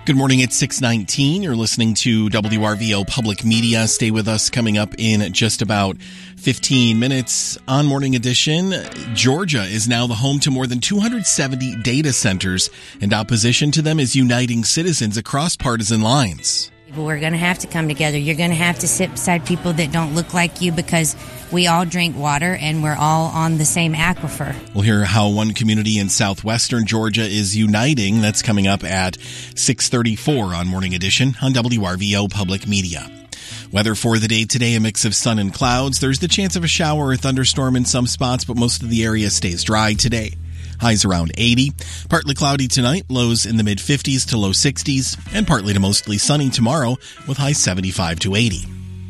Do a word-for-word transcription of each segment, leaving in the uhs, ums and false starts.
Good morning, it's six nineteen. You're listening to W R V O Public Media. Stay with us coming up in just about fifteen minutes on Morning Edition. Georgia is now the home to more than two hundred seventy data centers, and opposition to them is uniting citizens across partisan lines. We're going to have to come together. You're going to have to sit beside people that don't look like you because we all drink water and we're all on the same aquifer. We'll hear how one community in southwestern Georgia is uniting. That's coming up at six thirty-four on Morning Edition on W R V O Public Media. Weather for the day today, a mix of sun and clouds. There's the chance of a shower or thunderstorm in some spots, but most of the area stays dry today. Highs around eighty. Partly cloudy tonight, lows in the mid-fifties to low sixties, and partly to mostly sunny tomorrow with highs seventy-five to eighty.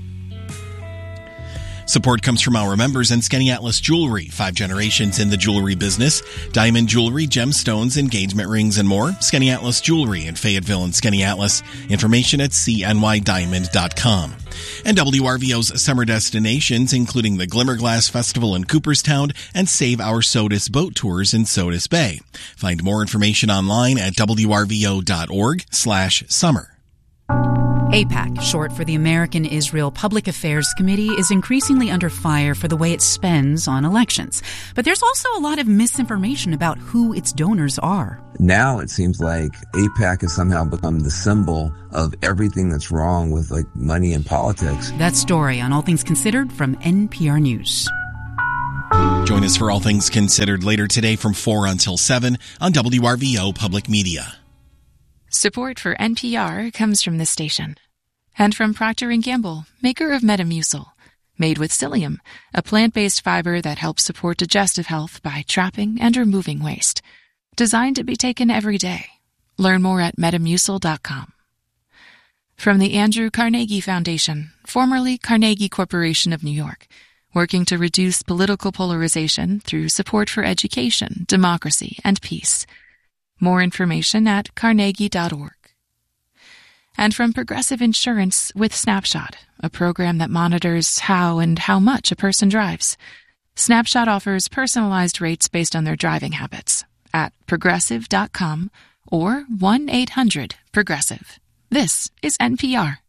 Support comes from our members in Skaneateles Jewelry, five generations in the jewelry business. Diamond jewelry, gemstones, engagement rings, and more. Skaneateles Jewelry in Fayetteville and Skaneateles. Information at c n y diamond dot com. And W R V O's summer destinations, including the Glimmerglass Festival in Cooperstown and Save Our Sodus boat tours in Sodus Bay. Find more information online at w r v o dot org slash summer. AIPAC, short for the American Israel Public Affairs Committee, is increasingly under fire for the way it spends on elections. But there's also a lot of misinformation about who its donors are. Now it seems like AIPAC has somehow become the symbol of everything that's wrong with like money and politics. That story on All Things Considered from N P R News. Join us for All Things Considered later today from four until seven on W R V O Public Media. Support for N P R comes from this station. And from Procter and Gamble, maker of Metamucil. Made with psyllium, a plant-based fiber that helps support digestive health by trapping and removing waste. Designed to be taken every day. Learn more at metamucil dot com. From the Andrew Carnegie Foundation, formerly Carnegie Corporation of New York, working to reduce political polarization through support for education, democracy, and peace. More information at carnegie dot org. And from Progressive Insurance with Snapshot, a program that monitors how and how much a person drives. Snapshot offers personalized rates based on their driving habits at progressive dot com or one eight hundred progressive. This is N P R.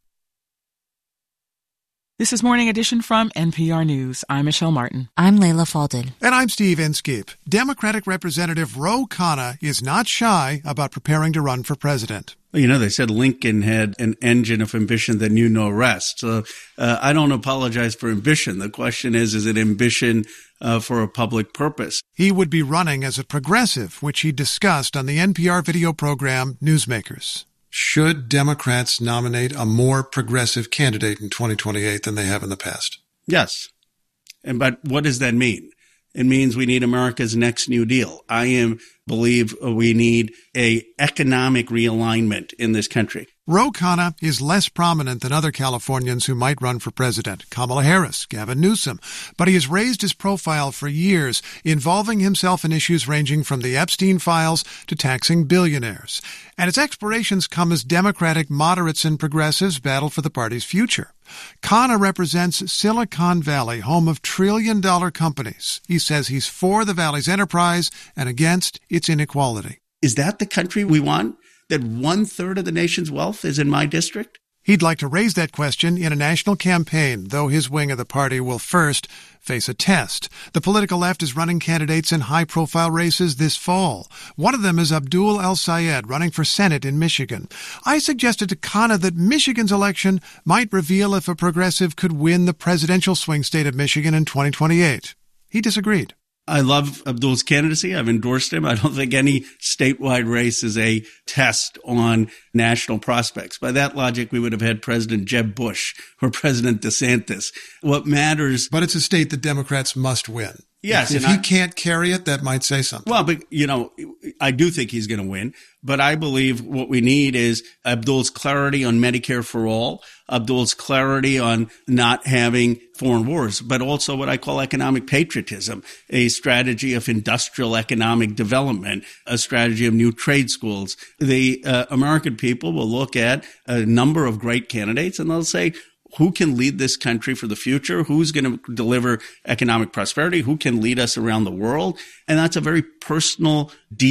This is Morning Edition from N P R News. I'm Michelle Martin. I'm Layla Falded. And I'm Steve Inskeep. Democratic Representative Ro Khanna is not shy about preparing to run for president. You know, they said Lincoln had an engine of ambition that knew no rest. So uh, I don't apologize for ambition. The question is, is it ambition uh, for a public purpose? He would be running as a progressive, which he discussed on the N P R video program Newsmakers. Should Democrats nominate a more progressive candidate in twenty twenty-eight than they have in the past? Yes. And but what does that mean? It means we need America's next New Deal. I am believe we need a economic realignment in this country. Ro Khanna is less prominent than other Californians who might run for president, Kamala Harris, Gavin Newsom, but he has raised his profile for years, involving himself in issues ranging from the Epstein files to taxing billionaires. And its explorations come as Democratic moderates and progressives battle for the party's future. Khanna represents Silicon Valley, home of trillion-dollar companies. He says he's for the Valley's enterprise and against its inequality. Is that the country we want? That one-third of the nation's wealth is in my district? He'd like to raise that question in a national campaign, though his wing of the party will first face a test. The political left is running candidates in high-profile races this fall. One of them is Abdul El-Sayed, running for Senate in Michigan. I suggested to Khanna that Michigan's election might reveal if a progressive could win the presidential swing state of Michigan in twenty twenty-eight. He disagreed. I love Abdul's candidacy. I've endorsed him. I don't think any statewide race is a test on national prospects. By that logic, we would have had President Jeb Bush or President DeSantis. What matters... But it's a state that Democrats must win. Yes. If, if he I, can't carry it, that might say something. Well, but, you know, I do think he's going to win. But I believe what we need is Abdul's clarity on Medicare for all, Abdul's clarity on not having foreign wars, but also what I call economic patriotism, a strategy of industrial economic development, a strategy of new trade schools. The uh, American people will look at a number of great candidates and they'll say, who can lead this country for the future? Who's going to deliver economic prosperity? Who can lead us around the world? And that's a very personal, deep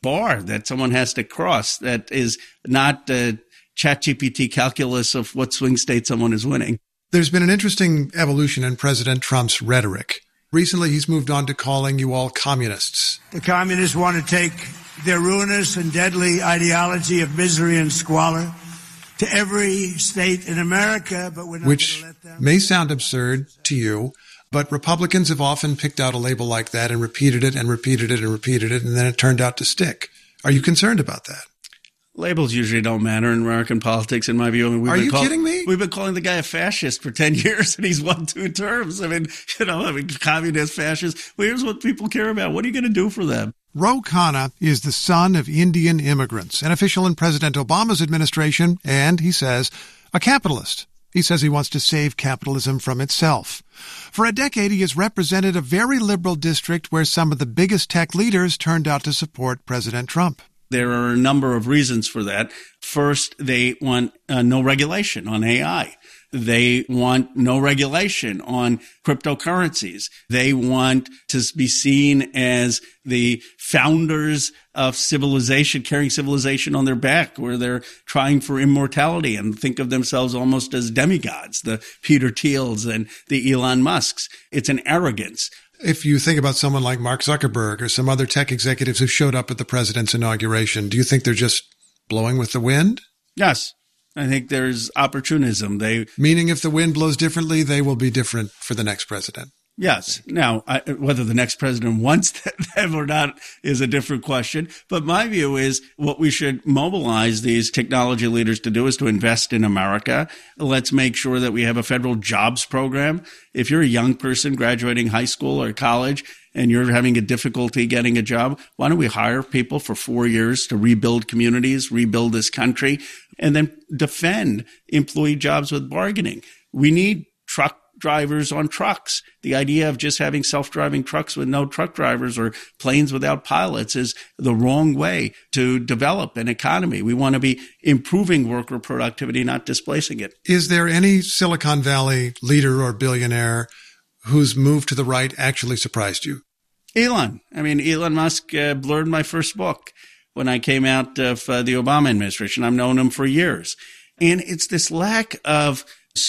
bar that someone has to cross that is not the ChatGPT calculus of what swing state someone is winning. There's been an interesting evolution in President Trump's rhetoric. Recently, he's moved on to calling you all communists. The communists want to take their ruinous and deadly ideology of misery and squalor to every state in America, but we're not Which going to let them. may sound absurd to you, but Republicans have often picked out a label like that and repeated it and repeated it and repeated it, and then it turned out to stick. Are you concerned about that? Labels usually don't matter in American politics, in my view. I mean, we've Are been you call- kidding me? We've been calling the guy a fascist for ten years, and he's won two terms. I mean, you know, I mean, communist, fascist. Well, here's what people care about. What are you going to do for them? Ro Khanna is the son of Indian immigrants, an official in President Obama's administration, and, he says, a capitalist. He says he wants to save capitalism from itself. For a decade, he has represented a very liberal district where some of the biggest tech leaders turned out to support President Trump. There are a number of reasons for that. First, they want uh, no regulation on A I. They want no regulation on cryptocurrencies. They want to be seen as the founders of civilization, carrying civilization on their back, where they're trying for immortality and think of themselves almost as demigods, the Peter Thiels and the Elon Musks. It's an arrogance. If you think about someone like Mark Zuckerberg or some other tech executives who showed up at the president's inauguration, do you think they're just blowing with the wind? Yes. I think there's opportunism. They Meaning if the wind blows differently, they will be different for the next president. Yes. Now, I, whether the next president wants them or not is a different question. But my view is what we should mobilize these technology leaders to do is to invest in America. Let's make sure that we have a federal jobs program. If you're a young person graduating high school or college and you're having a difficulty getting a job, why don't we hire people for four years to rebuild communities, rebuild this country, and then defend employee jobs with bargaining? We need truck drivers on trucks. The idea of just having self-driving trucks with no truck drivers or planes without pilots is the wrong way to develop an economy. We want to be improving worker productivity, not displacing it. Is there any Silicon Valley leader or billionaire whose move to the right actually surprised you? Elon. I mean, Elon Musk uh, blurred my first book when I came out of uh, the Obama administration. I've known him for years. And it's this lack of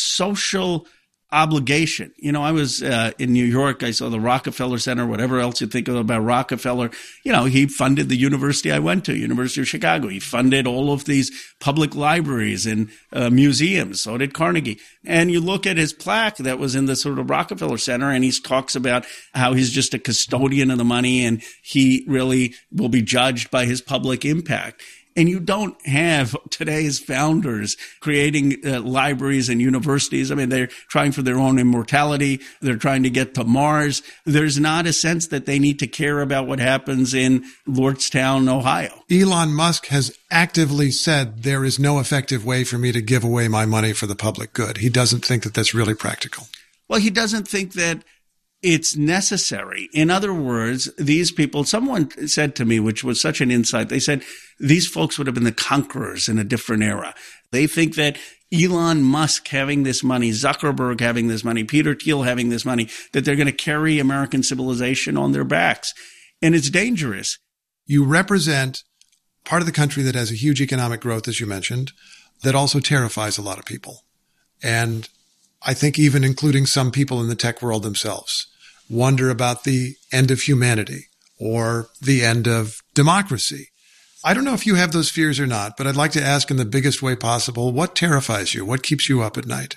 social obligation. You know, I was uh, in New York. I saw the Rockefeller Center, whatever else you think of about Rockefeller. You know, he funded the university I went to, University of Chicago. He funded all of these public libraries and uh, museums. So did Carnegie. And you look at his plaque that was in the sort of Rockefeller Center, and he talks about how he's just a custodian of the money and he really will be judged by his public impact. And you don't have today's founders creating uh, libraries and universities. I mean, they're trying for their own immortality. They're trying to get to Mars. There's not a sense that they need to care about what happens in Lordstown, Ohio. Elon Musk has actively said there is no effective way for me to give away my money for the public good. He doesn't think that that's really practical. Well, he doesn't think that it's necessary. In other words, these people, someone said to me, which was such an insight, they said these folks would have been the conquerors in a different era. They think that Elon Musk having this money, Zuckerberg having this money, Peter Thiel having this money, that they're going to carry American civilization on their backs. And it's dangerous. You represent part of the country that has a huge economic growth, as you mentioned, that also terrifies a lot of people. And I think even including some people in the tech world themselves wonder about the end of humanity or the end of democracy. I don't know if you have those fears or not, but I'd like to ask in the biggest way possible, what terrifies you? What keeps you up at night?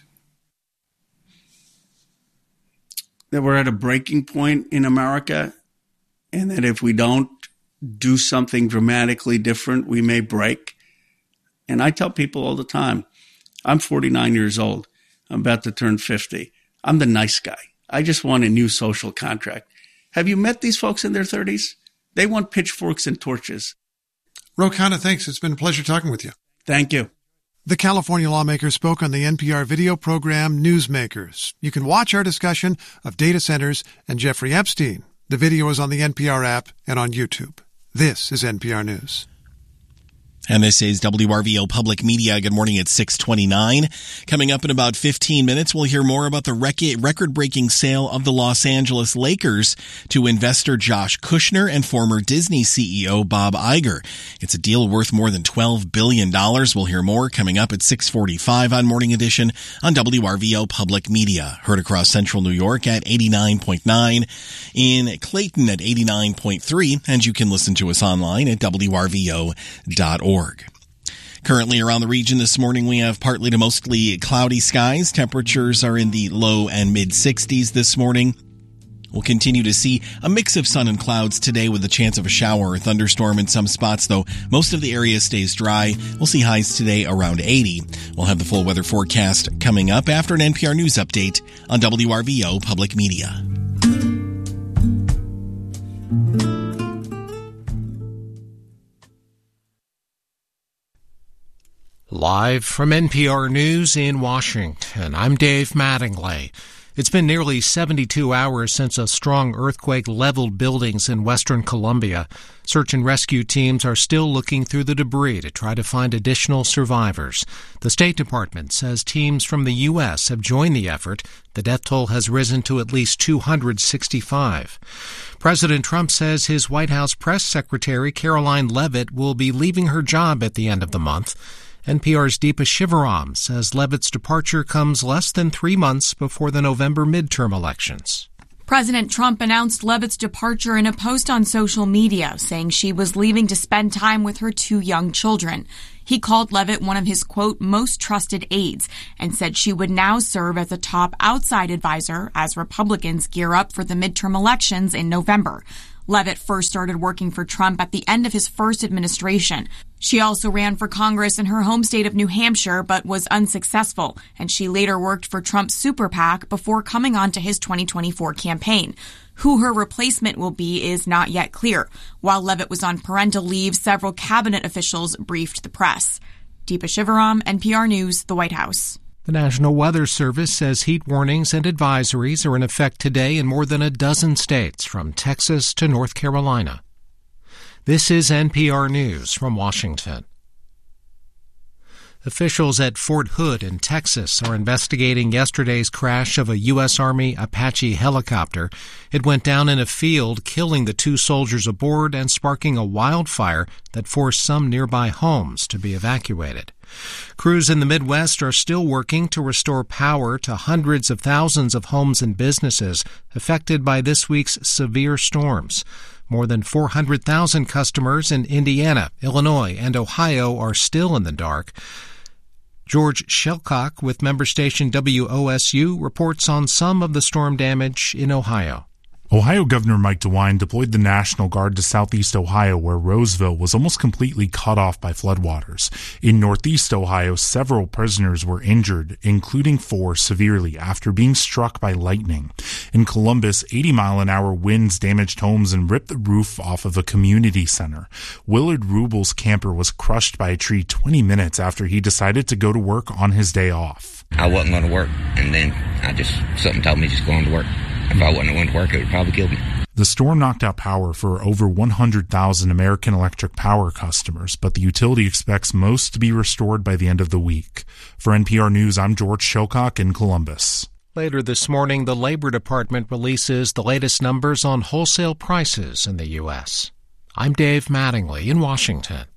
That we're at a breaking point in America, and that if we don't do something dramatically different, we may break. And I tell people all the time, I'm forty-nine years old. I'm about to turn fifty. I'm the nice guy. I just want a new social contract. Have you met these folks in their thirties? They want pitchforks and torches. Ro Khanna, thanks. It's been a pleasure talking with you. Thank you. The California lawmaker spoke on the N P R video program Newsmakers. You can watch our discussion of data centers and Jeffrey Epstein. The video is on the N P R app and on YouTube. This is N P R News. And And this is W R V O Public Media. Good morning at six twenty-nine. Coming up in about fifteen minutes, we'll hear more about the rec- record-breaking sale of the Los Angeles Lakers to investor Josh Kushner and former Disney C E O Bob Iger. It's a deal worth more than twelve billion dollars. We'll hear more coming up at six forty-five on Morning Edition on W R V O Public Media. Heard across central New York at eighty-nine point nine, in Clayton at eighty-nine point three, and you can listen to us online at W R V O dot org. Currently around the region this morning, we have partly to mostly cloudy skies. Temperatures are in the low and mid sixties this morning. We'll continue to see a mix of sun and clouds today with a chance of a shower or thunderstorm in some spots, though most of the area stays dry. We'll see highs today around eighty. We'll have the full weather forecast coming up after an N P R News update on W R V O Public Media. Live from N P R News in Washington, I'm Dave Mattingly. It's been nearly seventy-two hours since a strong earthquake leveled buildings in western Colombia. Search and rescue teams are still looking through the debris to try to find additional survivors. The State Department says teams from the U S have joined the effort. The death toll has risen to at least two hundred sixty-five. President Trump says his White House press secretary, Caroline Leavitt, will be leaving her job at the end of the month. N P R's Deepa Shivaram says Leavitt's departure comes less than three months before the November midterm elections. President Trump announced Leavitt's departure in a post on social media, saying she was leaving to spend time with her two young children. He called Leavitt one of his, quote, most trusted aides and said she would now serve as a top outside advisor as Republicans gear up for the midterm elections in November. Leavitt first started working for Trump at the end of his first administration. She also ran for Congress in her home state of New Hampshire, but was unsuccessful, and she later worked for Trump's super PAC before coming on to his twenty twenty-four campaign. Who her replacement will be is not yet clear. While Leavitt was on parental leave, several cabinet officials briefed the press. Deepa Shivaram, N P R News, the White House. The National Weather Service says heat warnings and advisories are in effect today in more than a dozen states, from Texas to North Carolina. This is N P R News from Washington. Officials at Fort Hood in Texas are investigating yesterday's crash of a U S. Army Apache helicopter. It went down in a field, killing the two soldiers aboard and sparking a wildfire that forced some nearby homes to be evacuated. Crews in the Midwest are still working to restore power to hundreds of thousands of homes and businesses affected by this week's severe storms. More than four hundred thousand customers in Indiana, Illinois, and Ohio are still in the dark. George Shelcock with member station W O S U reports on some of the storm damage in Ohio. Ohio Governor Mike DeWine deployed the National Guard to southeast Ohio, where Roseville was almost completely cut off by floodwaters. In northeast Ohio, several prisoners were injured, including four severely, after being struck by lightning. In Columbus, eighty-mile-an-hour winds damaged homes and ripped the roof off of a community center. Willard Rubel's camper was crushed by a tree twenty minutes after he decided to go to work on his day off. I wasn't going to work, and then I just, something told me just going to work. If I wouldn't have went to work, it would probably kill me. The storm knocked out power for over one hundred thousand American Electric Power customers, but the utility expects most to be restored by the end of the week. For N P R News, I'm George Shelcock in Columbus. Later this morning, the Labor Department releases the latest numbers on wholesale prices in the U S. I'm Dave Mattingly in Washington.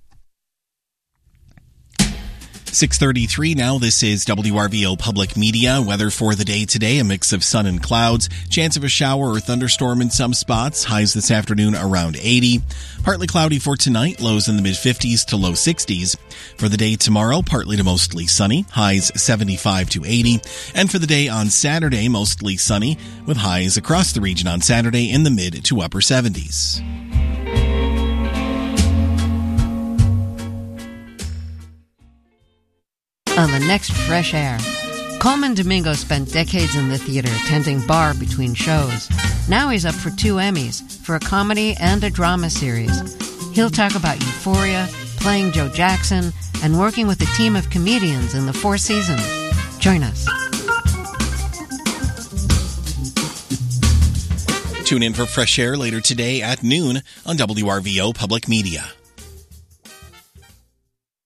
six thirty-three now. This is W R V O Public Media. Weather for the day today, a mix of sun and clouds. Chance of a shower or thunderstorm in some spots. Highs this afternoon around eighty. Partly cloudy for tonight. Lows in the mid-fifties to low sixties. For the day tomorrow, partly to mostly sunny. Highs seventy-five to eighty. And for the day on Saturday, mostly sunny, with highs across the region on Saturday in the mid to upper seventies. On the next Fresh Air, Coleman Domingo spent decades in the theater tending bar between shows. Now he's up for two Emmys for a comedy and a drama series. He'll talk about Euphoria, playing Joe Jackson, and working with a team of comedians in the Four Seasons. Join us. Tune in for Fresh Air later today at noon on W R V O Public Media.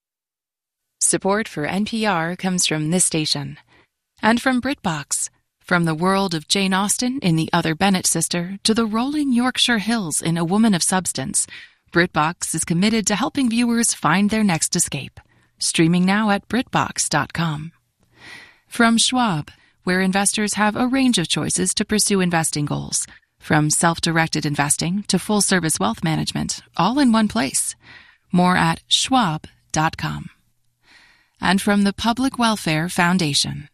Support for N P R comes from this station. And from BritBox. From the world of Jane Austen in The Other Bennett Sister to the rolling Yorkshire Hills in A Woman of Substance, BritBox is committed to helping viewers find their next escape. Streaming now at BritBox dot com. From Schwab, where investors have a range of choices to pursue investing goals. From self-directed investing to full-service wealth management, all in one place. More at schwab dot com. And from the Public Welfare Foundation.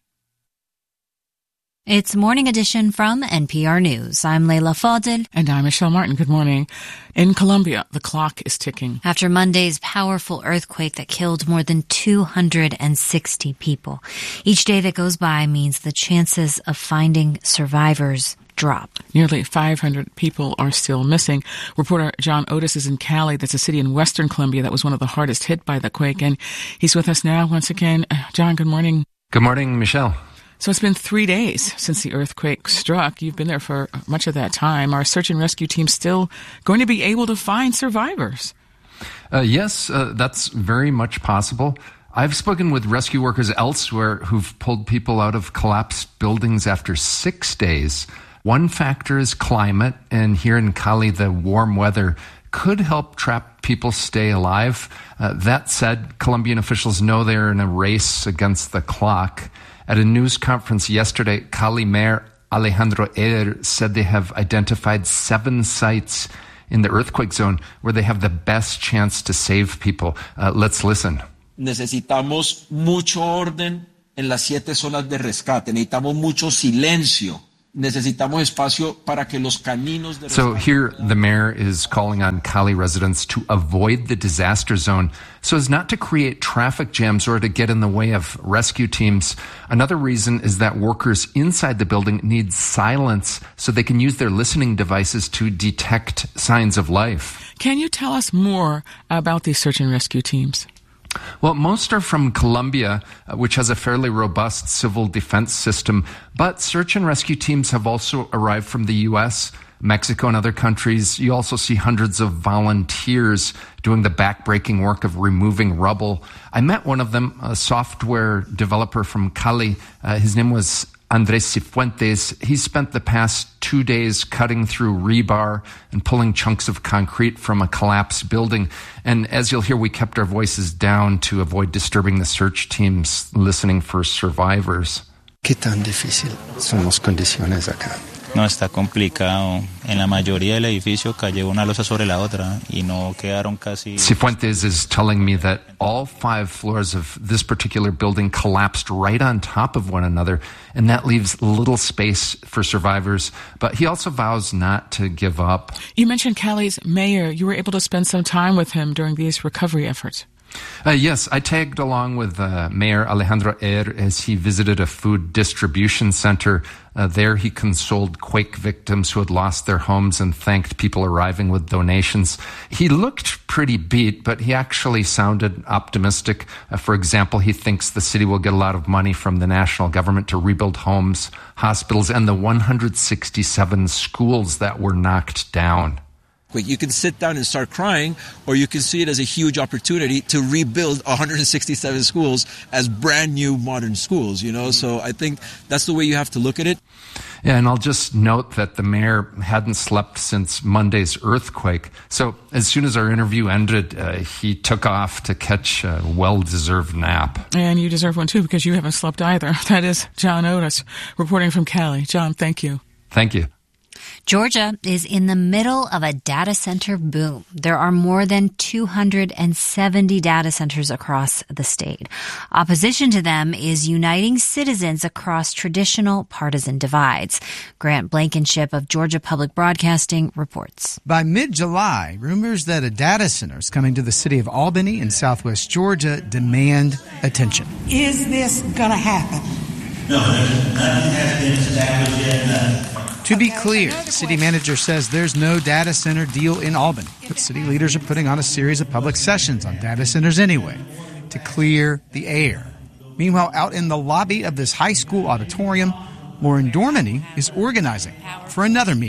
It's Morning Edition from N P R News. I'm Layla Fadil. And I'm Michelle Martin. Good morning. In Colombia, the clock is ticking. After Monday's powerful earthquake that killed more than two hundred sixty people, each day that goes by means the chances of finding survivors drop. Nearly five hundred people are still missing. Reporter John Otis is in Cali. That's a city in western Colombia that was one of the hardest hit by the quake. And he's with us now once again. John, good morning. Good morning, Michelle. So it's been three days since the earthquake struck. You've been there for much of that time. Are search and rescue teams still going to be able to find survivors? Uh, yes, uh, that's very much possible. I've spoken with rescue workers elsewhere who've pulled people out of collapsed buildings after six days. One factor is climate, and here in Cali, the warm weather could help trap people stay alive. Uh, that said, Colombian officials know they're in a race against the clock. At a news conference yesterday, Cali Mayor Alejandro Eder said they have identified seven sites in the earthquake zone where they have the best chance to save people. Uh, let's listen. Necesitamos mucho orden en las siete zonas de rescate. Necesitamos mucho silencio. Necesitamos espacio para que los caninos de rescate. So here the mayor is calling on Cali residents to avoid the disaster zone so as not to create traffic jams or to get in the way of rescue teams. Another reason is that workers inside the building need silence so they can use their listening devices to detect signs of life. Can you tell us more about these search and rescue teams? Well, most are from Colombia, uh, which has a fairly robust civil defense system, but search and rescue teams have also arrived from the U S, Mexico, and other countries. You also see hundreds of volunteers doing the backbreaking work of removing rubble. I met one of them, a software developer from Cali. Uh, his name was Andres Cifuentes. He spent the past two days cutting through rebar and pulling chunks of concrete from a collapsed building. And as you'll hear, we kept our voices down to avoid disturbing the search teams listening for survivors. ¿Qué tan difícil son las condiciones acá? No, está complicado. En la mayoría del edificio cayó una losa sobre la otra y no quedaron casi... Cifuentes is telling me that all five floors of this particular building collapsed right on top of one another, and that leaves little space for survivors. But he also vows not to give up. You mentioned Cali's mayor. You were able to spend some time with him during these recovery efforts. Uh, yes, I tagged along with uh, Mayor Alejandro Eder as he visited a food distribution center. Uh, there he consoled quake victims who had lost their homes and thanked people arriving with donations. He looked pretty beat, but he actually sounded optimistic. Uh, for example, he thinks the city will get a lot of money from the national government to rebuild homes, hospitals, and the one hundred sixty-seven schools that were knocked down. You can sit down and start crying, or you can see it as a huge opportunity to rebuild one hundred sixty-seven schools as brand new modern schools, you know? So I think that's the way you have to look at it. Yeah, and I'll just note that the mayor hadn't slept since Monday's earthquake. So as soon as our interview ended, uh, he took off to catch a well-deserved nap. And you deserve one too, because you haven't slept either. That is John Otis reporting from Cali. John, thank you. Thank you. Georgia is in the middle of a data center boom. There are more than two hundred seventy data centers across the state. Opposition to them is uniting citizens across traditional partisan divides. Grant Blankenship of Georgia Public Broadcasting reports. By mid-July, rumors that a data center is coming to the city of Albany in southwest Georgia demand attention. Is this going to happen? No, nothing has been established yet. To be clear, the city manager says there's no data center deal in Albany, but city leaders are putting on a series of public sessions on data centers anyway to clear the air. Meanwhile, out in the lobby of this high school auditorium, Lauren Dormany is organizing for another meeting.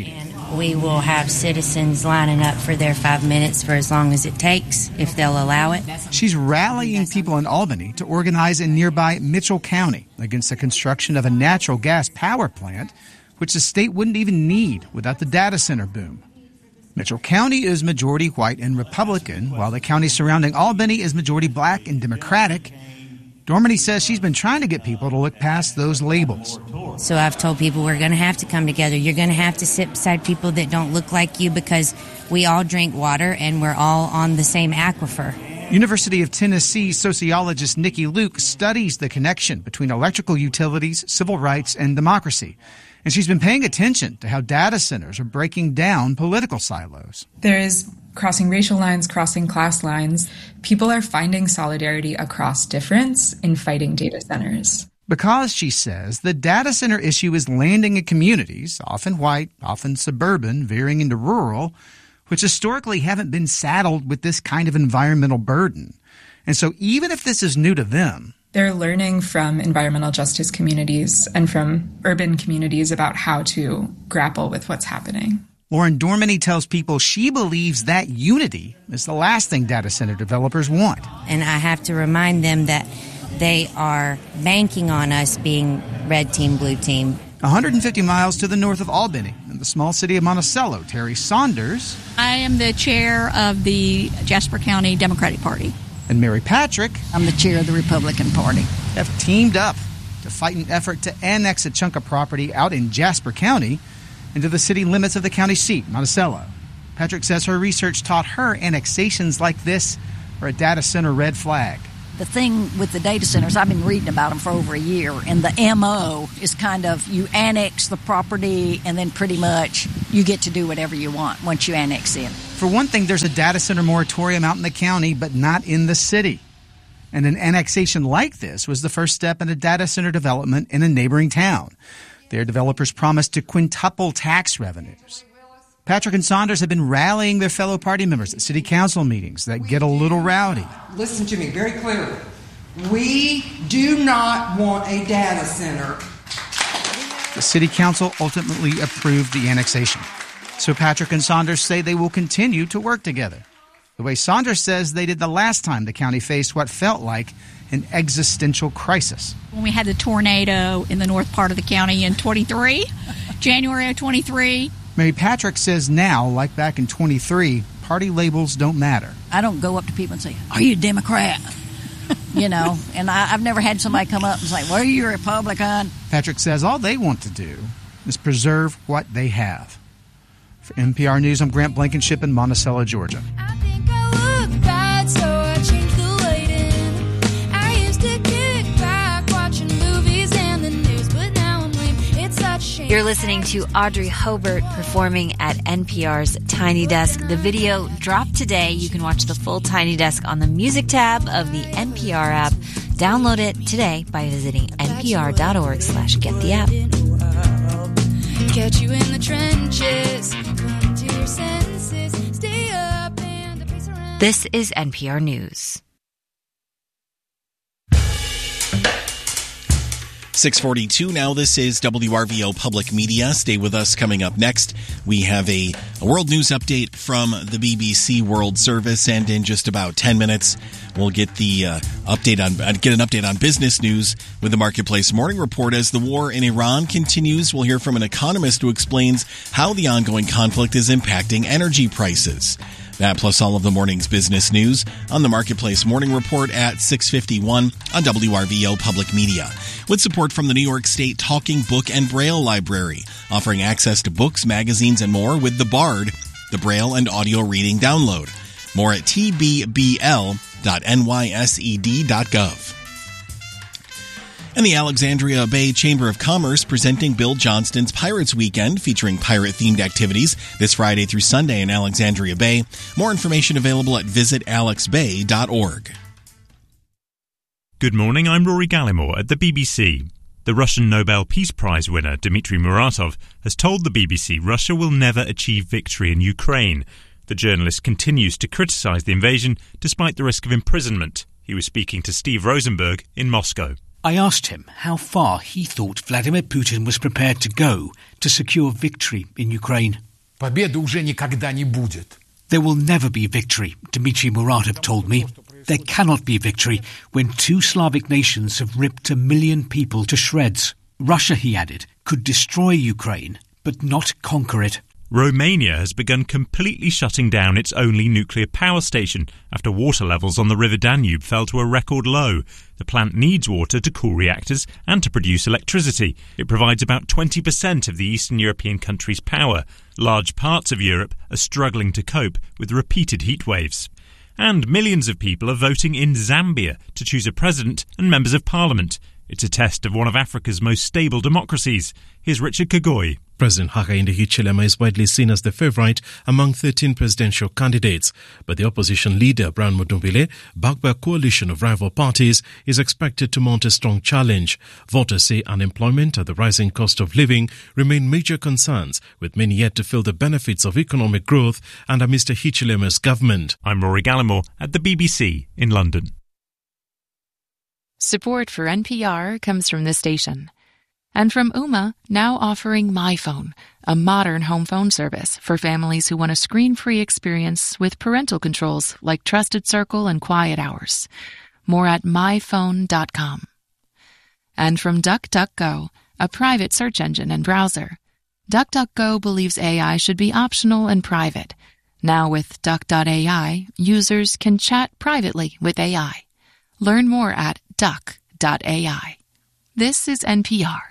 we will have citizens lining up for their five minutes for as long as it takes, if they'll allow it. She's rallying people in Albany to organize in nearby Mitchell County against the construction of a natural gas power plant, which the state wouldn't even need without the data center boom. Mitchell County is majority white and Republican, while the county surrounding Albany is majority black and Democratic. Dorminey says she's been trying to get people to look past those labels. So I've told people we're going to have to come together. You're going to have to sit beside people that don't look like you because we all drink water and we're all on the same aquifer. University of Tennessee sociologist Nikki Luke studies the connection between electrical utilities, civil rights, and democracy. And she's been paying attention to how data centers are breaking down political silos. There is crossing racial lines, crossing class lines. People are finding solidarity across difference in fighting data centers. Because, she says, the data center issue is landing in communities, often white, often suburban, veering into rural, which historically haven't been saddled with this kind of environmental burden. And so even if this is new to them, they're learning from environmental justice communities and from urban communities about how to grapple with what's happening. Lauren Dorminey tells people she believes that unity is the last thing data center developers want. And I have to remind them that they are banking on us being red team, blue team. one hundred fifty miles to the north of Albany, in the small city of Monticello, Terry Saunders. I am the chair of the Jasper County Democratic Party. And Mary Patrick. I'm the chair of the Republican Party. Have teamed up to fight an effort to annex a chunk of property out in Jasper County into the city limits of the county seat, Monticello. Patrick says her research taught her annexations like this are a data center red flag. The thing with the data centers, I've been reading about them for over a year, and the M O is kind of you annex the property and then pretty much you get to do whatever you want once you annex in. For one thing, there's a data center moratorium out in the county, but not in the city. And an annexation like this was the first step in a data center development in a neighboring town. Their developers promised to quintuple tax revenues. Patrick and Saunders have been rallying their fellow party members at city council meetings that get a little rowdy. Listen to me very clearly. We do not want a data center. The city council ultimately approved the annexation. So Patrick and Saunders say they will continue to work together, the way Saunders says they did the last time the county faced what felt like an existential crisis. When we had the tornado in the north part of the county in twenty-three, January of twenty-three. Mary Patrick says now, like back in twenty-three, party labels don't matter. I don't go up to people and say, are you a Democrat? You know, and I, I've never had somebody come up and say, well, are you a Republican? Patrick says all they want to do is preserve what they have. For N P R News, I'm Grant Blankenship in Monticello, Georgia. I think I look bad, so I changed the lighting. I used to kick back watching movies and the news, but now I'm lame. It's such a shame. You're listening to Audrey Hobart performing at N P R's Tiny Desk. The video dropped today. You can watch the full Tiny Desk on the music tab of the N P R app. Download it today by visiting npr.org slash get the app. Catch you in the trenches. Come to your senses. Stay up and pace around. This is N P R News. six forty-two now. This is W R V O Public Media. Stay with us. Coming up next, we have a, a world news update from the B B C World Service, and in just about ten minutes, we'll get the uh, update on uh, get an update on business news with the Marketplace Morning Report. As the war in Iran continues, we'll hear from an economist who explains how the ongoing conflict is impacting energy prices. That plus all of the morning's business news on the Marketplace Morning Report at six fifty-one on W R V O Public Media. With support from the New York State Talking Book and Braille Library, offering access to books, magazines, and more with the Bard, the Braille and audio reading download. More at t b b l dot n y s e d dot gov. And the Alexandria Bay Chamber of Commerce presenting Bill Johnston's Pirates Weekend, featuring pirate-themed activities this Friday through Sunday in Alexandria Bay. More information available at visit alex bay dot org. Good morning, I'm Rory Gallimore at the B B C. The Russian Nobel Peace Prize winner Dmitry Muratov has told the B B C Russia will never achieve victory in Ukraine. The journalist continues to criticise the invasion despite the risk of imprisonment. He was speaking to Steve Rosenberg in Moscow. I asked him how far he thought Vladimir Putin was prepared to go to secure victory in Ukraine. Победы уже никогда не будет. There will never be victory, Dmitry Muratov told me. There cannot be victory when two Slavic nations have ripped a million people to shreds. Russia, he added, could destroy Ukraine, but not conquer it. Romania has begun completely shutting down its only nuclear power station after water levels on the River Danube fell to a record low. The plant needs water to cool reactors and to produce electricity. It provides about twenty percent of the Eastern European country's power. Large parts of Europe are struggling to cope with repeated heat waves. And millions of people are voting in Zambia to choose a president and members of parliament. It's a test of one of Africa's most stable democracies. Here's Richard Kagoi. President Hakainde Hichilema is widely seen as the favourite among thirteen presidential candidates, but the opposition leader, Brian Mudubile, backed by a coalition of rival parties, is expected to mount a strong challenge. Voters say unemployment and the rising cost of living remain major concerns, with many yet to feel the benefits of economic growth under Mister Hichilema's government. I'm Rory Gallimore at the B B C in London. Support for N P R comes from this station. And from Ooma, now offering MyPhone, a modern home phone service for families who want a screen-free experience with parental controls like Trusted Circle and Quiet Hours. More at my phone dot com. And from DuckDuckGo, a private search engine and browser. DuckDuckGo believes A I should be optional and private. Now with Duck dot A I, users can chat privately with A I. Learn more at duck dot A I. This is N P R.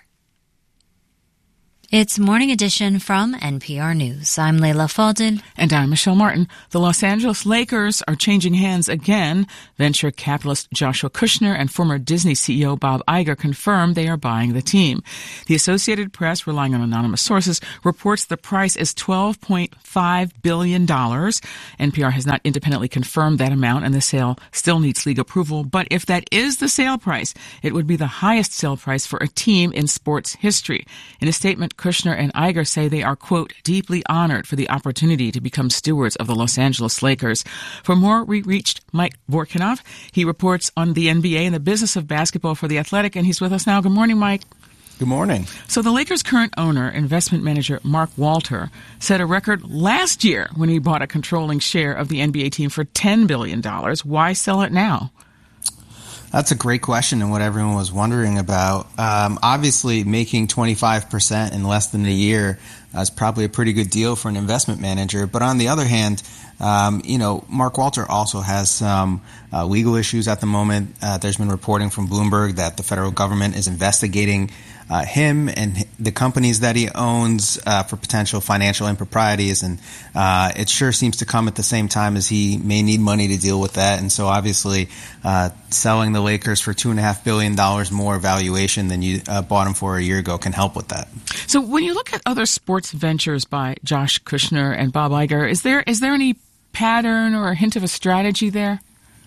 It's Morning Edition from N P R News. I'm Leila Fadel. And I'm Michelle Martin. The Los Angeles Lakers are changing hands again. Venture capitalist Joshua Kushner and former Disney C E O Bob Iger confirmed they are buying the team. The Associated Press, relying on anonymous sources, reports the price is twelve point five billion dollars. N P R has not independently confirmed that amount, and the sale still needs legal approval. But if that is the sale price, it would be the highest sale price for a team in sports history. In a statement, Kushner and Iger say they are, quote, deeply honored for the opportunity to become stewards of the Los Angeles Lakers. For more, we reached Mike Vorkunov. He reports on the N B A and the business of basketball for The Athletic, and he's with us now. Good morning, Mike. Good morning. So the Lakers' current owner, investment manager Mark Walter, set a record last year when he bought a controlling share of the N B A team for ten billion dollars. Why sell it now? That's a great question and what everyone was wondering about. Um, obviously, making twenty-five percent in less than a year uh, is probably a pretty good deal for an investment manager. But on the other hand, um, you know, Mark Walter also has some uh, legal issues at the moment. Uh, there's been reporting from Bloomberg that the federal government is investigating Uh, him and the companies that he owns uh, for potential financial improprieties, and uh, it sure seems to come at the same time as he may need money to deal with that. And so obviously uh, selling the Lakers for two and a half billion dollars more valuation than you uh, bought him for a year ago can help with that. So when you look at other sports ventures by Josh Kushner and Bob Iger, is there is there any pattern or a hint of a strategy there?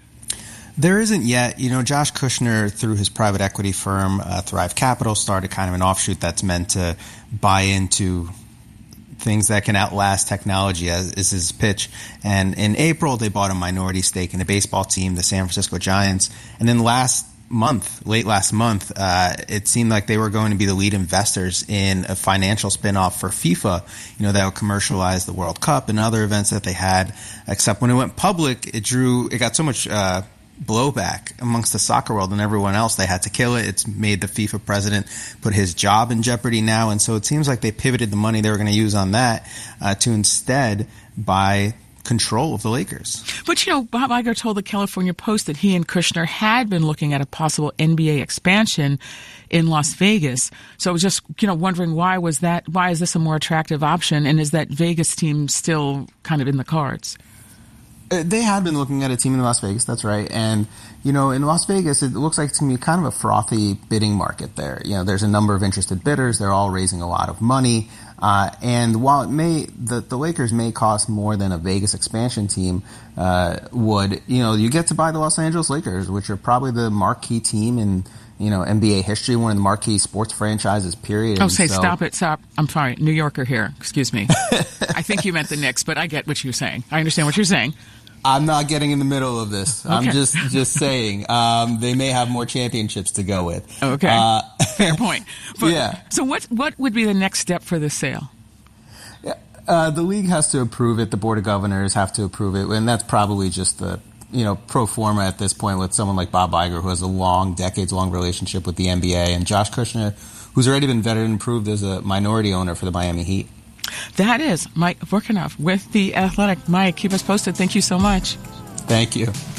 There isn't yet. You know, Josh Kushner, through his private equity firm, uh, Thrive Capital, started kind of an offshoot that's meant to buy into things that can outlast technology, as is his pitch. And in April, they bought a minority stake in a baseball team, the San Francisco Giants. And then last month, late last month, uh, it seemed like they were going to be the lead investors in a financial spinoff for FIFA, you know, that would commercialize the World Cup and other events that they had. Except when it went public, it drew, it got so much uh, blowback amongst the soccer world and everyone else. They had to kill it. It's made the FIFA president put his job in jeopardy now. And so it seems like they pivoted the money they were going to use on that uh, to instead buy control of the Lakers. But, you know, Bob Iger told the California Post that he and Kushner had been looking at a possible N B A expansion in Las Vegas. So I was just, you know, wondering why was that, why is this a more attractive option? And is that Vegas team still kind of in the cards? They had been looking at a team in Las Vegas, that's right. And, you know, in Las Vegas, it looks like it's going to be kind of a frothy bidding market there. You know, there's a number of interested bidders. They're all raising a lot of money. Uh, and while it may, the, the Lakers may cost more than a Vegas expansion team uh, would, you know, you get to buy the Los Angeles Lakers, which are probably the marquee team in, you know, N B A history, one of the marquee sports franchises, period. Oh, and say, so, stop it, stop. I'm sorry, New Yorker here. Excuse me. I think you meant the Knicks, but I get what you're saying. I understand what you're saying. I'm not getting in the middle of this. Okay. I'm just just saying um, they may have more championships to go with. Okay, uh, fair point. But, yeah. So what what would be the next step for this sale? Yeah. Uh, the league has to approve it. The Board of Governors have to approve it. And that's probably just the, you know, pro forma at this point with someone like Bob Iger, who has a long, decades-long relationship with the N B A, and Josh Kushner, who's already been vetted and approved as a minority owner for the Miami Heat. That is Mike Vorkunov with The Athletic. Mike, keep us posted. Thank you so much. Thank you.